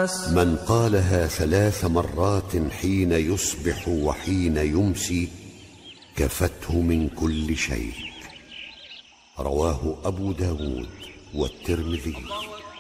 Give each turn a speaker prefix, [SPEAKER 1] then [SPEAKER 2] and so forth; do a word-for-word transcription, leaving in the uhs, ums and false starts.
[SPEAKER 1] الناس.
[SPEAKER 2] من قالها ثلاث مرات حين يصبح وحين يمسي كفته من كل شيء. رواه أبو داود والترمذي.